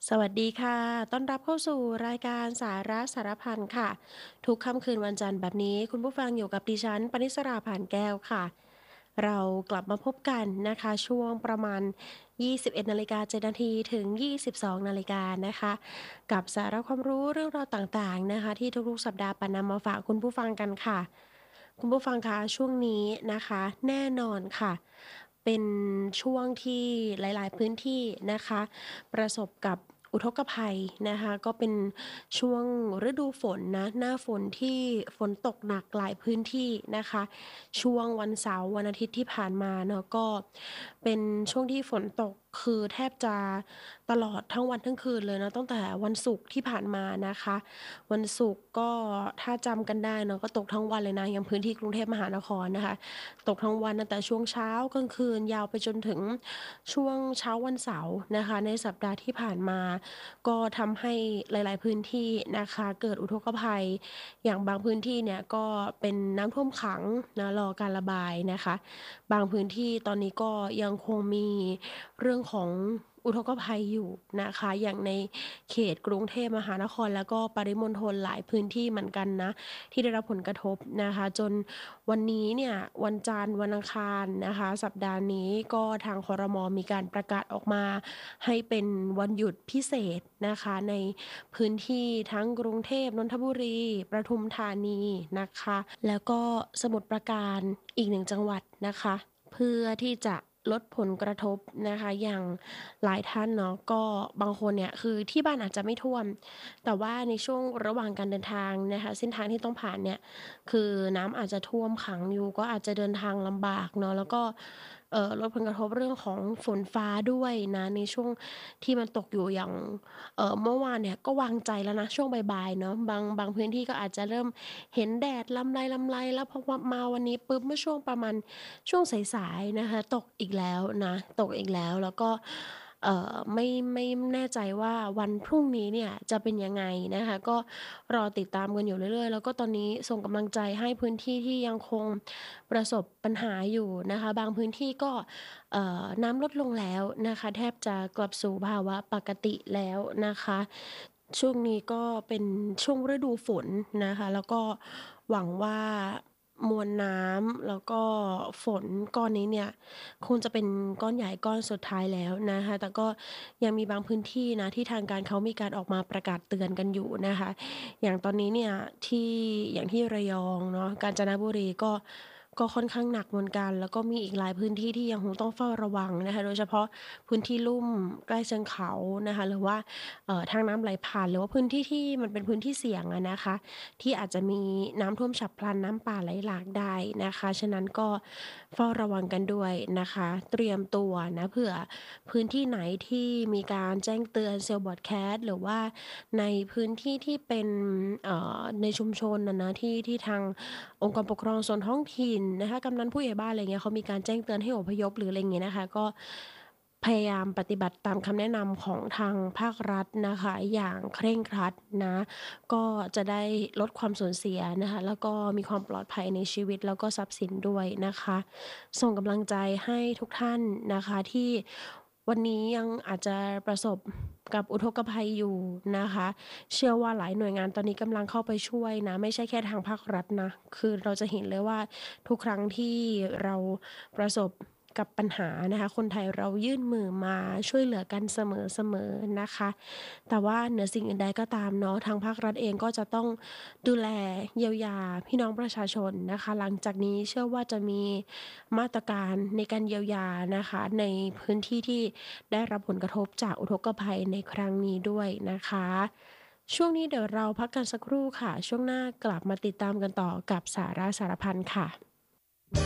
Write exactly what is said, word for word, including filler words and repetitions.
สวัสดีค่ะ ต้อนรับเข้าสู่รายการสาระสารพันค่ะ ทุกค่ำคืนวันจันทร์แบบนี้คุณผู้ฟังอยู่กับดิฉันปนิสราผ่านแก้วค่ะ เรากลับมาพบกันนะคะช่วงประมาณ ยี่สิบเอ็ดนาฬิกาเจ็ดนาทีถึง ยี่สิบสองนาฬิกานะคะกับสาระความรู้เรื่องราวต่างๆนะคะที่ทุกๆสัปดาห์ปานำมาฝากคุณผู้ฟังกันค่ะคุณผู้ฟังคะช่วงนี้นะคะแน่นอนค่ะเป็นช่วงที่หลายๆพื้นที่นะคะประสบกับอุทกภัยนะคะก็เป็นช่วงฤดูฝนนะหน้าฝนที่ฝนตกหนักหลายพื้นที่นะคะช่วงวันเสาร์วันอาทิตย์ที่ผ่านมาเนาะก็เป็นช่วงที่ฝนตกคือแทบจะตลอดทั้งวันทั้งคืนเลยเนาะตั้งแต่วันศุกร์ที่ผ่านมานะคะวันศุกร์ก็ถ้าจำกันได้เนาะก็ตกทั้งวันเลยนะอย่างพื้นที่กรุงเทพมหานครนะคะตกทั้งวันตั้งแต่ช่วงเช้ากลางคืนยาวไปจนถึงช่วงเช้าวันเสาร์นะคะในสัปดาห์ที่ผ่านมาก็ทำให้หลายๆพื้นที่นะคะเกิดอุทกภัยอย่างบางพื้นที่เนี่ยก็เป็นน้ำท่วมขังนะรอการระบายนะคะบางพื้นที่ตอนนี้ก็ยังคงมีเรื่องของอุทกภัยอยู่นะคะอย่างในเขตกรุงเทพมหานครแล้วก็ปริมณฑลหลายพื้นที่เหมือนกันนะที่ได้รับผลกระทบนะคะจนวันนี้เนี่ยวันจันทร์วันอังคารนะคะสัปดาห์นี้ก็ทางครมมีการประกาศออกมาให้เป็นวันหยุดพิเศษนะคะในพื้นที่ทั้งกรุงเทพนนทบุรีประทุมธานีนะคะแล้วก็สมุทรปราการอีกหนึ่งจังหวัดนะคะเพื่อที่จะลดผลกระทบนะคะอย่างหลายท่านเนาะก็บางคนเนี่ยคือที่บ้านอาจจะไม่ท่วมแต่ว่าในช่วงระหว่างการเดินทางนะคะเส้นทางที่ต้องผ่านเนี่ยคือน้ำอาจจะท่วมขังอยู่ก็อาจจะเดินทางลำบากเนาะแล้วก็เอ่อลดผลกระทบเรื่องของฝนฟ้าด้วยนะในช่วงที่มันตกอยู่อย่างเอ่อเมื่อวานเนี่ยก็วางใจแล้วนะช่วงบ่ายๆเนาะบางบางพื้นที่ก็อาจจะเริ่มเห็นแดดรำไรๆแล้วพอวมาวันนี้ปุ๊บเมื่อช่วงประมาณช่วงสายๆนะคะตกอีกแล้วนะตกอีกแล้วแล้วก็เอ่อไม่ไม่แน่ใจว่าวันพรุ่งนี้เนี่ยจะเป็นยังไงนะคะก็รอติดตามกันอยู่เรื่อยๆแล้วก็ตอนนี้ส่งกำลังใจให้พื้นที่ที่ยังคงประสบปัญหาอยู่นะคะบางพื้นที่ก็เอ่อน้ำลดลงแล้วนะคะแทบจะกลับสู่ภาวะปกติแล้วนะคะช่วงนี้ก็เป็นช่วงฤดูฝนนะคะแล้วก็หวังว่ามวลน้ำแล้วก็ฝนก้อนนี้เนี่ยคงจะเป็นก้อนใหญ่ก้อนสุดท้ายแล้วนะคะแต่ก็ยังมีบางพื้นที่นะที่ทางการเขามีการออกมาประกาศเตือนกันอยู่นะคะอย่างตอนนี้เนี่ยที่อย่างที่ระยองเนาะกาญจนบุรีก็ก็ค่อนข้างหนักเหมือนกันแล้วก็มีอีกหลายพื้นที่ที่ยังคงต้องเฝ้าระวังนะคะโดยเฉพาะพื้นที่ลุ่มใกล้เชิงเขานะคะหรือว่าเอ่อทางน้ำไหลผ่านหรือว่าพื้นที่ที่มันเป็นพื้นที่เสี่ยงอะนะคะ ที่อาจจะมีน้ำท่วมฉับพลันน้ำป่าไหลหลากได้นะคะฉะนั้นก็เฝ้าระวังกันด้วยนะคะเตรียมตัวนะเผื่อพื้นที่ไหนที่มีการแจ้งเตือนเซลล์บอดแคสต์หรือว่าในพื้นที่ที่เป็นเอ่อในชุมชนนะนะที่ที่ทางองค์กรปกครองส่วนท้องถิ่นนะคะกำนันผู้ใหญ่บ้านอะไรเงี้ยเขามีการแจ้งเตือนให้อพยพหรืออะไรอย่างเงี้ยนะคะก็พยายามปฏิบัติตามคำแนะนำของทางภาครัฐนะคะอย่างเคร่งครัดนะ ก็จะได้ลดความสูญเสียนะคะแล้วก็มีความปลอดภัยในชีวิตแล้วก็ทรัพย์สินด้วยนะคะส่งกำลังใจให้ทุกท่านนะคะที่วันนี้ยังอาจจะประสบกับอุทกภัยอยู่นะคะเชื่อว่าหลายหน่วยงานตอนนี้กำลังเข้าไปช่วยนะไม่ใช่แค่ทางภาครัฐนะคือเราจะเห็นเลยว่าทุกครั้งที่เราประสบกับปัญหานะคะคนไทยเรายื่นมือมาช่วยเหลือกันเสมอๆนะคะ แต่ว่าเหนือสิ่งอื่นใดก็ตามเนาะทางภาครัฐเองก็จะต้องดูแลเยียวยาพี่น้องประชาชนนะคะหลังจากนี้เชื่อว่าจะมีมาตรการในการเยียวยานะคะในพื้นที่ที่ได้รับผลกระทบจากอุทกภัยในครั้งนี้ด้วยนะคะช่วงนี้เดี๋ยวเราพักกันสักครู่ค่ะช่วงหน้ากลับมาติดตามกันต่อกับสาระสารพันค่ะ